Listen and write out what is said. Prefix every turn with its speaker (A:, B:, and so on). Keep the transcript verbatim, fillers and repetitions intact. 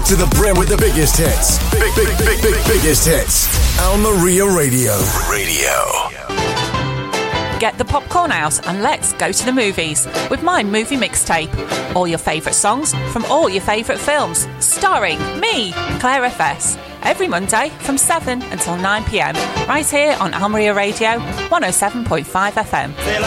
A: to the brim with the biggest hits. Big, big, big, big, biggest hits. Almeria Radio. Radio.
B: Get the popcorn out and let's go to the movies with my movie mixtape. All your favourite songs from all your favourite films, starring me, Claire F S. Every Monday from seven until nine p m, right here on Almeria Radio one oh seven point five F M.